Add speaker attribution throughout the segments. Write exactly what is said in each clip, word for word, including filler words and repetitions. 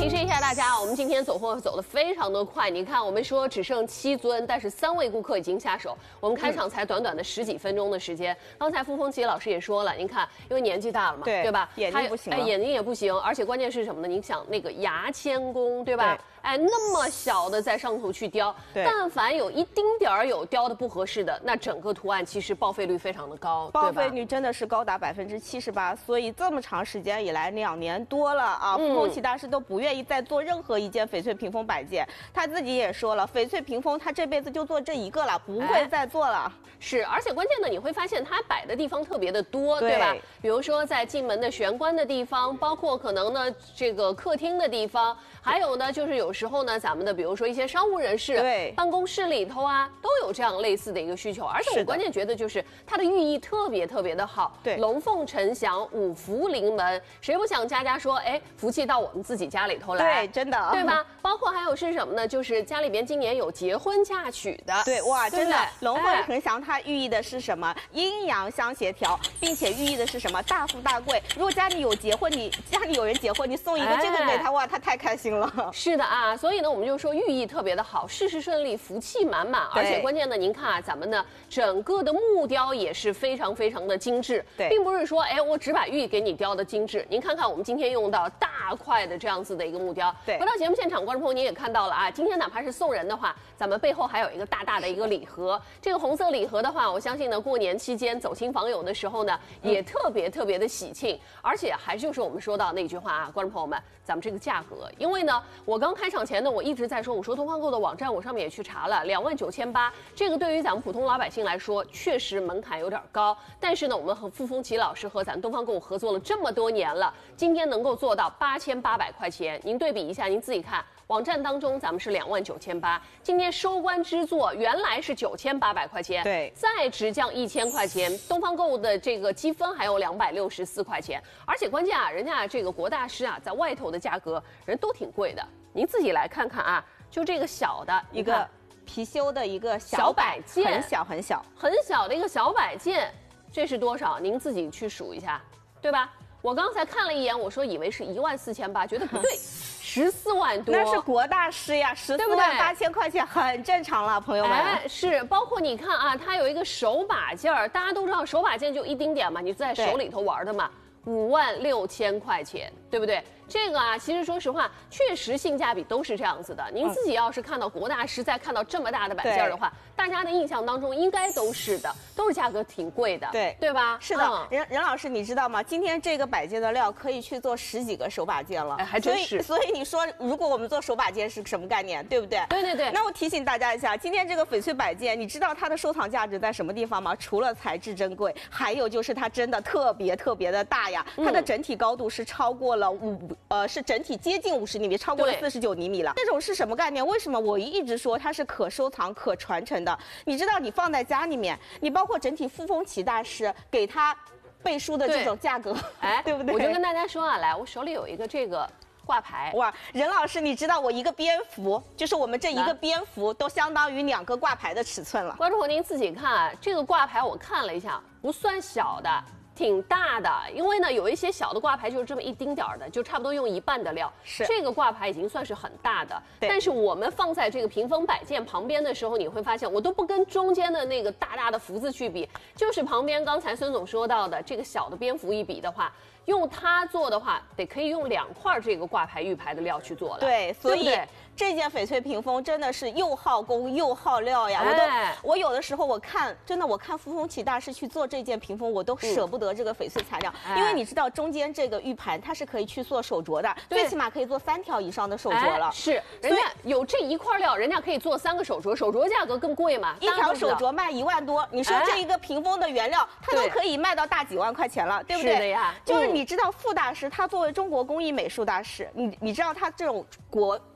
Speaker 1: 提示一下大家，我们今天走货走得非常的快。你看，我们说只剩七尊，但是三位顾客已经下手。我们开场才短短的十几分钟的时间。嗯、刚才傅风奇老师也说了，您看，因为年纪大了嘛，对, 对吧？
Speaker 2: 眼睛不行，
Speaker 1: 哎，眼睛也不行，而且关键是什么呢？您想那个牙签工，对吧？对哎，那么小的在上头去雕，但凡有一丁点儿有雕的不合适的，那整个图案其实报废率非常的高，
Speaker 2: 报废率真的是高达百分之七十八。所以这么长时间以来，两年多了啊，傅风奇大师都不愿意再做任何一件翡翠屏风摆件。他自己也说了，翡翠屏风他这辈子就做这一个了，不会再做了。
Speaker 1: 哎、是，而且关键呢，你会发现它摆的地方特别的多， 对, 对吧？比如说在进门的玄关的地方，包括可能呢这个客厅的地方，还有呢就是有时候呢咱们的比如说一些商务人士，对，办公室里头啊都有这样类似的一个需求。而且我关键觉得就是它的寓意特别特别的好，对，龙凤呈祥，五福临门，谁不想家家说哎福气到我们自己家里头来？
Speaker 2: 对，真的，
Speaker 1: 对吧？包括还有是什么呢？就是家里边今年有结婚嫁娶的，
Speaker 2: 对，哇，真的，龙凤呈祥它寓意的是什么？阴阳相协调，并且寓意的是什么？大富大贵。如果家里有结婚，你家里有人结婚，你送一个这个给他，哇，他太开心了。
Speaker 1: 是的啊，所以呢，我们就说寓意特别的好，事事顺利，福气满满。而且关键呢，您看啊，咱们的整个的木雕也是非常非常的精致，对，并不是说哎我只把玉给你雕的精致。您看看我们今天用到大块的这样子的一个木雕，对。回到节目现场，观众朋友您也看到了啊，今天哪怕是送人的话，咱们背后还有一个大大的一个礼盒。这个红色礼盒的话，我相信呢，过年期间走亲访友的时候呢，也特别特别的喜庆。而且还就是我们说到那句话啊，观众朋友们，咱们这个价格，因为呢，我刚开场前呢，我一直在说，我说东方购的网站，我上面也去查了，两万九千八，这个对于咱们普通老百姓来说，确实门槛有点高。但是呢，我们和傅风奇老师和咱东方购合作了这么多年了，今天能够做到八千八百块钱，您对比一下，您自己看。网站当中，咱们是两万九千八，今天收官之作原来是九千八百块钱，对，再直降一千块钱。东方购物的这个积分还有两百六十四块钱，而且关键啊，人家这个国大师啊，在外头的价格人都挺贵的，您自己来看看啊，就这个小的
Speaker 2: 一个貔貅的一个小摆件，很小很小
Speaker 1: 很小的一个小摆件，这是多少？您自己去数一下，对吧？我刚才看了一眼，我说以为是一万四千八，觉得不对。十四万多，
Speaker 2: 那是国大师呀，十四万八千块钱很正常了，朋友们。
Speaker 1: 哎，是，包括你看啊，它有一个手把件儿，大家都知道手把件就一丁点嘛，你在手里头玩的嘛，五万六千块钱，对不对？这个啊，其实说实话，确实性价比都是这样子的。您自己要是看到国大师再看到这么大的摆件的话，大家的印象当中应该都是的，都是价格挺贵的，对对吧？
Speaker 2: 是的，嗯、任任老师，你知道吗？今天这个摆件的料可以去做十几个手把件了，哎，
Speaker 1: 还真是。
Speaker 2: 所以，所以你说，如果我们做手把件是什么概念，对不对？
Speaker 1: 对对对。
Speaker 2: 那我提醒大家一下，今天这个翡翠摆件，你知道它的收藏价值在什么地方吗？除了材质珍贵，还有就是它真的特别特别的大呀，它的整体高度是超过了五呃，是整体。接近五十厘米，超过了四十九厘米了。这种是什么概念？为什么我一直说它是可收藏、可传承的？你知道，你放在家里面，你包括整体傅风奇大师给他背书的这种价格，哎，对不对？
Speaker 1: 我就跟大家说啊，来，我手里有一个这个挂牌。
Speaker 2: 哇，任老师，你知道我一个蝙蝠，就是我们这一个蝙蝠都相当于两个挂牌的尺寸了。
Speaker 1: 观众朋友您自己看，这个挂牌我看了一下，不算小的。挺大的，因为呢有一些小的挂牌就是这么一丁点儿的，就差不多用一半的料。是这个挂牌已经算是很大的，但是我们放在这个屏风摆件旁边的时候，你会发现我都不跟中间的那个大大的福字去比，就是旁边刚才孙总说到的这个小的蝙蝠一比的话，用它做的话，得可以用两块这个挂牌玉牌的料去做了。
Speaker 2: 对，所以。对对这件翡翠屏风真的是又耗工又耗料呀！我都，哎、我有的时候我看，真的我看傅风奇大师去做这件屏风，我都舍不得这个翡翠材料，嗯、因为你知道中间这个玉盘它是可以去做手镯的，最起码可以做三条以上的手镯了。哎、
Speaker 1: 是，人家有这一块料，人家可以做三个手镯，手镯价格更贵嘛，
Speaker 2: 一条手镯卖一万多，你说这一个屏风的原料，它都可以卖到大几万块钱了，对不对？
Speaker 1: 是的呀，
Speaker 2: 就是你知道傅大师他作为中国工艺美术大师，你你知道他这种国。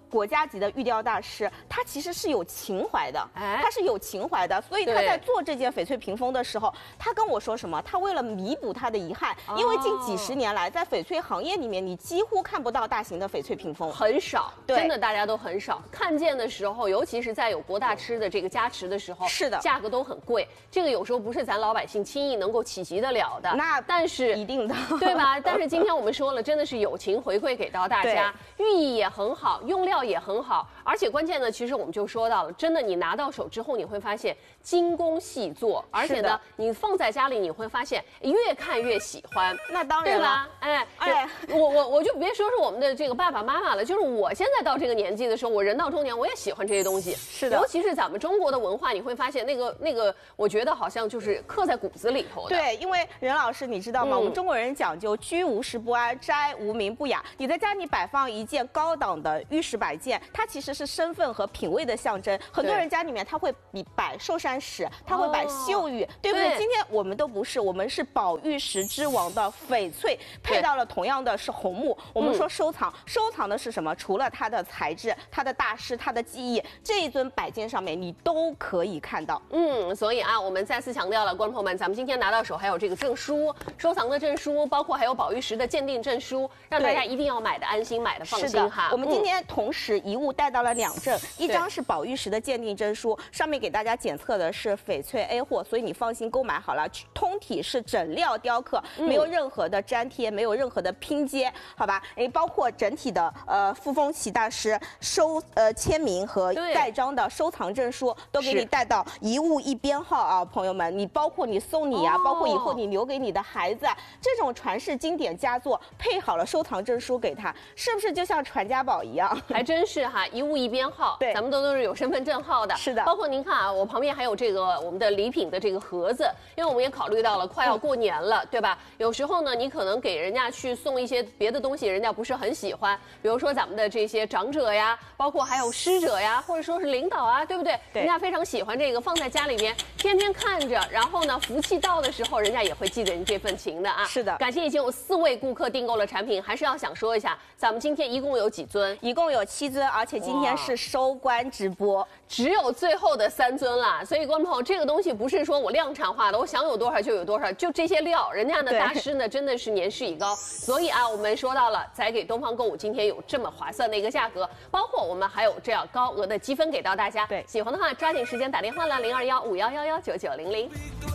Speaker 2: 国家级的玉雕大师，他其实是有情怀的，他是有情怀的，所以他在做这件翡翠屏风的时候，他跟我说什么？他为了弥补他的遗憾，因为近几十年来，在翡翠行业里面，你几乎看不到大型的翡翠屏风，
Speaker 1: 很少，真的大家都很少看见的时候，尤其是在有国大师的这个加持的时候，
Speaker 2: 是的，
Speaker 1: 价格都很贵，这个有时候不是咱老百姓轻易能够企及得了的。
Speaker 2: 那
Speaker 1: 但是
Speaker 2: 一定的，
Speaker 1: 对吧？但是今天我们说了，真的是友情回馈给到大家，寓意也很好，用料也很好，而且关键呢，其实我们就说到了，真的你拿到手之后，你会发现精工细作，而且呢，你放在家里你会发现越看越喜欢。
Speaker 2: 那当然了，
Speaker 1: 哎哎，我我我就别说是我们的这个爸爸妈妈了，就是我现在到这个年纪的时候，我人到中年，我也喜欢这些东西。
Speaker 2: 是的，
Speaker 1: 尤其是咱们中国的文化，你会发现那个那个，我觉得好像就是刻在骨子里头的。
Speaker 2: 对，因为任老师你知道吗？嗯、我们中国人讲究居无时不安，斋无名不雅。你在家里摆放一件高档的玉石摆件，它其实是身份和品味的象征。很多人家里面他会摆寿山石，他会摆绣玉，哦、对不对？对，今天我们都不是，我们是宝玉石之王的翡翠，配到了同样的是红木。我们说收藏，嗯、收藏的是什么？除了它的材质、它的大师、它的技艺，这一尊摆件上面你都可以看到。
Speaker 1: 嗯，所以啊，我们再次强调了，观众朋友们，咱们今天拿到手还有这个证书，收藏的证书，包括还有宝玉石的鉴定证书，让大家一定要买的安心，买的放心哈。
Speaker 2: 我们今天同时一物带到了两证，嗯、一张是宝玉石的鉴定证书，上面给大家检测的是翡翠 A 货，所以你放心购买好了。通体是整料雕刻，没有任何的粘贴，没有任何的拼接，好吧？诶，包括整体的呃傅风奇大师收呃签名和盖章的收藏证书，都给你带到一物一编号啊，朋友们，你包括你送你啊，哦、包括以后你留给你的孩子，啊，这种传世经典佳作，配好了收藏证书给他，是不是就像传家宝一样？
Speaker 1: 还真是哈，一物一编号，对，咱们都都是有身份证号的，
Speaker 2: 是的。
Speaker 1: 包括您看啊，我旁边还有这个我们的礼品的这个盒子，因为我们也考虑到了快要过年了，嗯、对吧？有时候呢，你可能给人家去送一些别的东西，人家不是很喜欢，比如说咱们的这些长者呀，包括还有师者呀，或者说是领导啊，对不对？对，人家非常喜欢这个，放在家里面天天看着，然后呢，福气到的时候，人家也会记得您这份情的啊。
Speaker 2: 是的，
Speaker 1: 感谢已经有四位顾客订购了产品，还是要想说一下，咱们今天一共有几尊？
Speaker 2: 一共有七尊，而且今天是收官直播，
Speaker 1: 只有最后的三尊了。所以观众朋友，这个东西不是说我量产化的，我想有多少就有多少，就这些料，人家呢大师呢真的是年事已高，所以啊，我们说到了，才给东方购物今天有这么划算的一个价格，包括我们还有这样高额的积分给到大家。对，喜欢的话抓紧时间打电话了，零二幺五幺幺幺九九零零。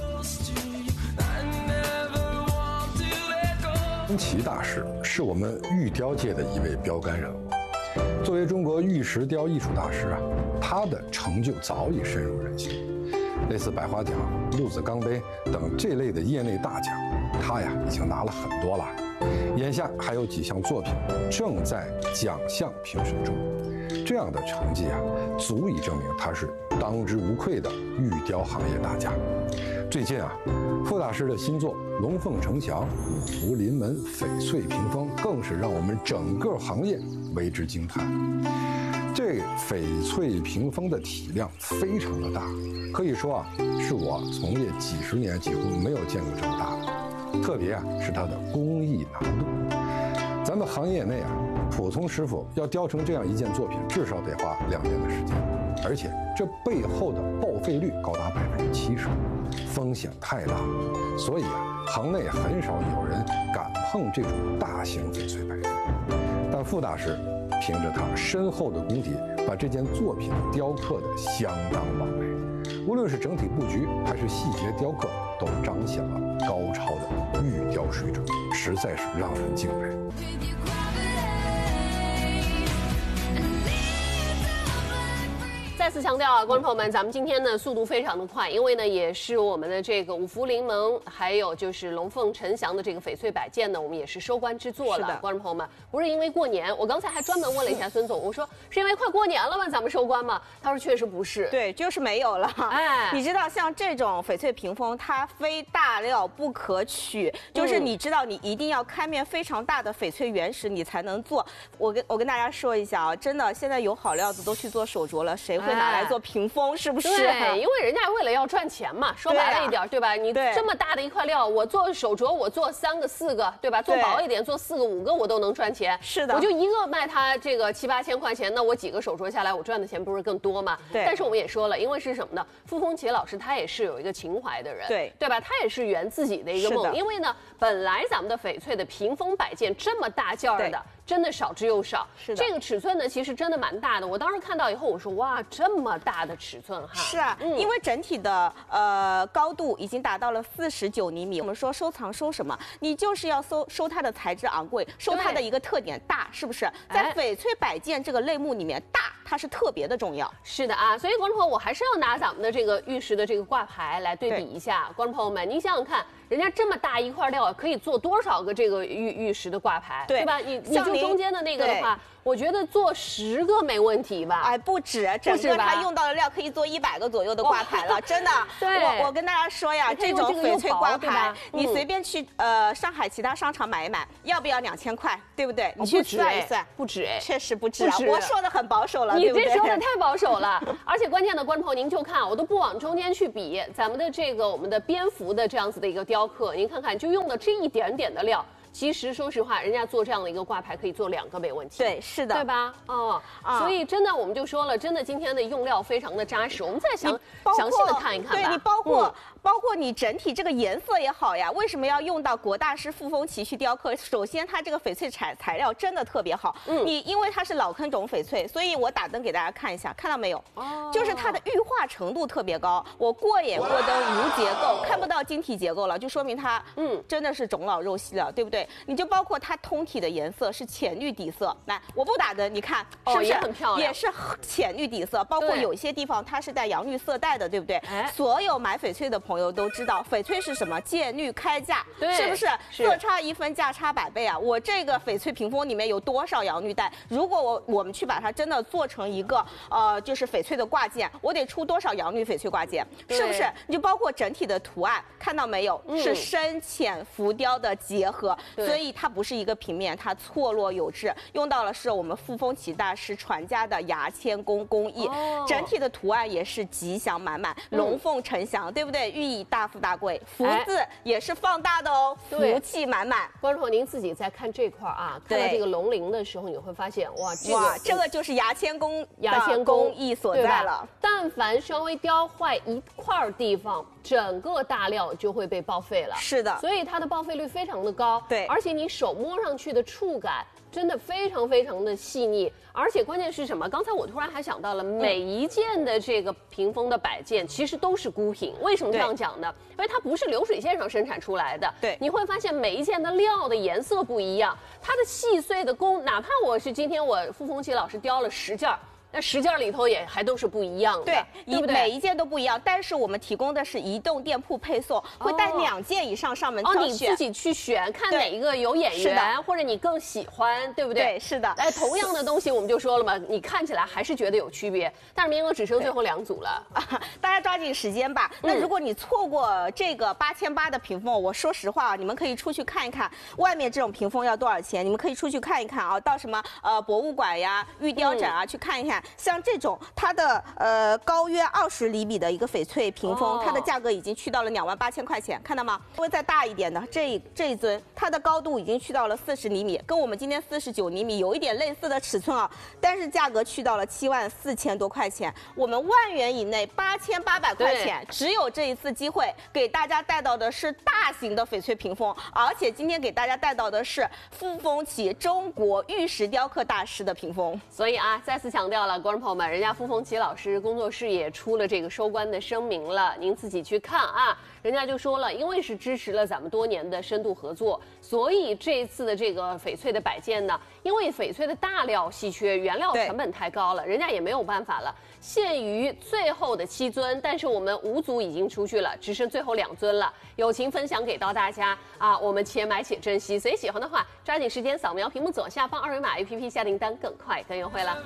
Speaker 3: 风奇大师是我们玉雕界的一位标杆人物。作为中国玉石雕艺术大师啊，他的成就早已深入人心。类似百花奖、陆子钢杯等这类的业内大奖，他呀已经拿了很多了。眼下还有几项作品正在奖项评审中，这样的成绩啊，足以证明他是当之无愧的玉雕行业大家。最近啊，傅大师的新作《龙凤呈祥五福临门翡翠屏风》更是让我们整个行业为之惊叹。这翡翠屏风的体量非常的大，可以说啊，是我从业几十年几乎没有见过这么大的。特别啊，是它的工艺难度。咱们行业内啊，普通师傅要雕成这样一件作品，至少得花两年的时间，而且这背后的报废率高达百分之七十，风险太大，所以啊，行内很少有人敢碰这种大型翡翠摆件。但傅大师凭着他深厚的功底，把这件作品雕刻得相当完美，无论是整体布局还是细节雕刻，都彰显了高超的玉雕水准，实在是让人敬佩。
Speaker 1: 再次强调啊，观众朋友们，咱们今天呢速度非常的快，因为呢也是我们的这个五福临门，还有就是龙凤呈祥的这个翡翠摆件呢，我们也是收官之作了。观众朋友们，不是因为过年，我刚才还专门问了一下孙总，我说是因为快过年了吗？咱们收官吗？他说确实不是，
Speaker 2: 对，就是没有了。哎，你知道像这种翡翠屏风，它非大料不可取，就是你知道你一定要开面非常大的翡翠原石你才能做。我跟我跟大家说一下啊，真的现在有好料子都去做手镯了，谁会拿来做屏风，是不是？
Speaker 1: 对，因为人家为了要赚钱嘛，说白了一点，对吧？你这么大的一块料，我做手镯，我做三个四个，对吧？做薄一点，做四个五个，我都能赚钱。
Speaker 2: 是的，
Speaker 1: 我就一个卖它这个七八千块钱，那我几个手镯下来，我赚的钱不是更多吗？
Speaker 2: 对。
Speaker 1: 但是我们也说了，因为是什么呢？傅风奇老师他也是有一个情怀的人，
Speaker 2: 对
Speaker 1: 对吧？他也是圆自己的一个梦，因为呢，本来咱们的翡翠的屏风摆件这么大件儿的。真的少之又少，
Speaker 2: 是的。
Speaker 1: 这个尺寸呢，其实真的蛮大的。我当时看到以后，我说哇，这么大的尺寸哈。
Speaker 2: 是啊，嗯、因为整体的呃高度已经达到了四十九厘米。我们说收藏收什么？你就是要收收它的材质昂贵，收它的一个特点大，是不是？在翡翠摆件这个类目里面，大它是特别的重要。
Speaker 1: 是的啊，所以观众朋友，我还是要拿咱们的这个玉石的这个挂牌来对比一下。观众朋友们，您想想看。人家这么大一块料，可以做多少个这个玉玉石的挂牌，对吧？你你就中间的那个的话，我觉得做十个没问题吧？
Speaker 2: 哎，不止，整个它用到的料可以做一百个左右的挂牌了，真的。
Speaker 1: 对，
Speaker 2: 我我跟大家说呀，这种翡翠挂牌，你随便去呃上海其他商场买一买，要不要两千块？对不对？你去算一算，
Speaker 1: 不止哎，
Speaker 2: 确实不止啊。我说的很保守了，
Speaker 1: 你这说的太保守了。而且关键的观众朋友，您就看，我都不往中间去比，咱们的这个我们的蝙蝠的这样子的一个雕刻，您看看。就用的这一点点的料，其实说实话，人家做这样的一个挂牌可以做两个没问题。
Speaker 2: 对，是的，
Speaker 1: 对吧？哦，啊、所以真的我们就说了，真的今天的用料非常的扎实。我们再详详细的看一看吧。
Speaker 2: 对你包括、嗯、包括你整体这个颜色也好呀，为什么要用到国大师傅风奇去雕刻？首先，它这个翡翠材材料真的特别好。嗯，你因为它是老坑种翡翠，所以我打灯给大家看一下，看到没有？哦，就是它的玉化程度特别高。我过眼过灯无结构，看不到晶体结构了，就说明它嗯真的是种老肉细了，对不对？你就包括它通体的颜色是浅绿底色，来，我不打灯，你看是不是、
Speaker 1: 哦、也很漂亮？
Speaker 2: 也是浅绿底色，包括有些地方它是带洋绿色带的，对不对？哎，所有买翡翠的朋友都知道，翡翠是什么？见绿开价，是不是？是色差一分，价差百倍啊！我这个翡翠屏风里面有多少洋绿带？如果我我们去把它真的做成一个呃，就是翡翠的挂件，我得出多少洋绿翡翠挂件？是不是？你就包括整体的图案，看到没有？嗯、是深浅浮雕的结合，所以它不是一个平面，它错落有致，用到了是我们傅风奇大师传家的牙签工工艺，哦、整体的图案也是吉祥满满，龙凤呈祥，对不对？寓意大富大贵，福字也是放大的哦，福气满满。
Speaker 1: 观众朋友，您自己在看这块啊，看到这个龙鳞的时候，你会发现哇，这个哇，
Speaker 2: 这个就是牙签工牙签工艺所在了。
Speaker 1: 但凡稍微雕坏一块地方，整个大料就会被报废了。
Speaker 2: 是的，
Speaker 1: 所以它的报废率非常的高。
Speaker 2: 对，
Speaker 1: 而且你手摸上去的触感真的非常非常的细腻，而且关键是什么？刚才我突然还想到了，每一件的这个屏风的摆件其实都是孤品。为什么这样讲呢？因为它不是流水线上生产出来的。
Speaker 2: 对，
Speaker 1: 你会发现每一件的料的颜色不一样，它的细碎的工，哪怕我是今天我傅风奇老师雕了十件。那十件里头也还都是不一样的，
Speaker 2: 对，
Speaker 1: 对不对？
Speaker 2: 每一件都不一样，但是我们提供的是移动店铺配送，会带两件以上上门挑选。
Speaker 1: 哦，你自己去选，看哪一个有眼缘，或者你更喜欢，对不对？
Speaker 2: 对，是的。
Speaker 1: 哎，同样的东西我们就说了嘛，你看起来还是觉得有区别，但是名额只剩最后两组了，
Speaker 2: 大家抓紧时间吧。那如果你错过这个八千八的屏风，我说实话啊，你们可以出去看一看，外面这种屏风要多少钱？你们可以出去看一看啊，到什么呃博物馆呀、玉雕展啊、嗯、去看一看，像这种。它的呃高约二十厘米的一个翡翠屏风，哦、它的价格已经去到了两万八千块钱，看到吗？稍微再大一点的这这一尊，它的高度已经去到了四十厘米，跟我们今天四十九厘米有一点类似的尺寸啊，但是价格去到了七万四千多块钱，我们万元以内八千八百块钱，只有这一次机会给大家带到的是大型的翡翠屏风，而且今天给大家带到的是傅风奇中国玉石雕刻大师的屏风，
Speaker 1: 所以啊，再次强调了，观众朋友们，人家傅风奇老师工作室也出了这个收官的声明了，您自己去看啊。人家就说了，因为是支持了咱们多年的深度合作，所以这一次的这个翡翠的摆件呢，因为翡翠的大料稀缺，原料成本太高了，人家也没有办法了，限于最后的七尊，但是我们五组已经出去了，只剩最后两尊了，友情分享给到大家啊，我们且买且珍惜，所以喜欢的话，抓紧时间扫描屏幕左下方二维码 A P P 下订单，更快更优惠了。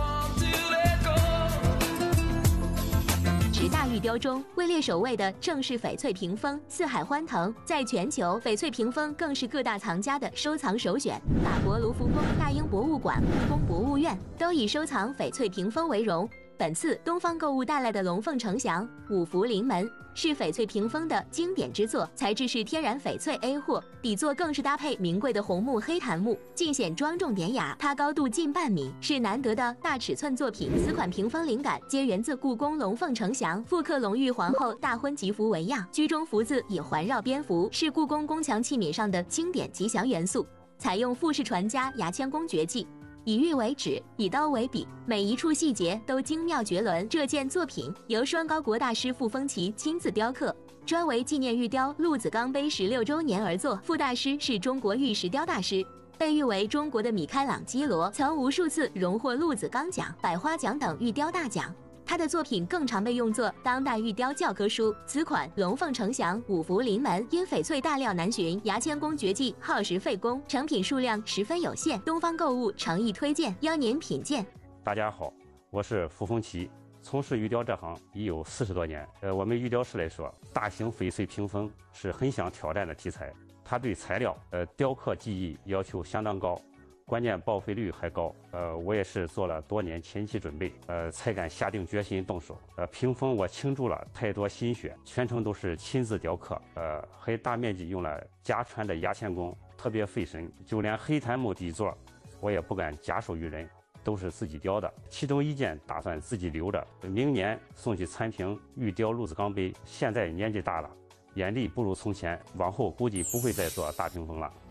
Speaker 4: 十大玉雕中位列首位的正是翡翠屏风，四海欢腾。在全球，翡翠屏风更是各大藏家的收藏首选。法国卢浮宫、大英博物馆、故宫博物院都以收藏翡翠屏风为荣。 本次东方购物带来的龙凤呈祥五福临门是翡翠屏风的经典之作，材质是天然翡翠 A 货，底座更是搭配名贵的红木黑檀木，尽显庄重典雅。它高度近半米，是难得的大尺寸作品。此款屏风灵感皆源自故宫龙凤呈祥，复刻隆裕皇后大婚吉服为样，居中福字也环绕蝙蝠，是故宫宫墙器皿上的经典吉祥元素。采用富士传家牙签工绝技。以玉为纸，以刀为笔，每一处细节都精妙绝伦。这件作品由双高国大师傅风奇亲自雕刻，专为纪念玉雕陆子钢杯十六周年而作。傅大师是中国玉石雕大师，被誉为中国的米开朗基罗，曾无数次荣获陆子钢奖、百花奖等玉雕大奖。他的作品更常被用作当代玉雕教科书。此款龙凤呈祥五福临门，因翡翠大料难寻，牙签工绝技耗时费工，成品数量十分有限。东方购物诚意推荐，邀您品鉴。
Speaker 5: 大家好，我是傅风奇，从事玉雕这行已有四十多年。呃，我们玉雕师来说，大型翡翠屏风是很想挑战的题材，它对材料、呃雕刻技艺要求相当高。关键报废率还高，呃，我也是做了多年前期准备，呃，才敢下定决心动手。呃，屏风我倾注了太多心血，全程都是亲自雕刻，呃，还大面积用了家传的牙签工，特别费神。就连黑檀木底座，我也不敢假手于人，都是自己雕的。其中一件打算自己留着，明年送去参评玉雕陆子钢杯。现在年纪大了，眼力不如从前，往后估计不会再做大屏风了。